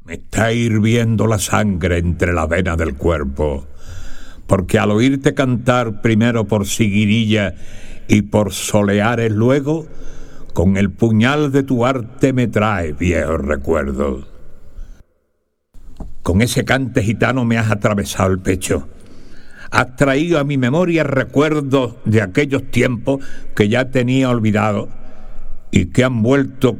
Me está hirviendo la sangre entre la vena del cuerpo, porque al oírte cantar primero por Siguirilla y por Soleares luego, con el puñal de tu arte me traes viejos recuerdos. Con ese cante gitano me has atravesado el pecho. Has traído a mi memoria recuerdos de aquellos tiempos que ya tenía olvidado y que han vuelto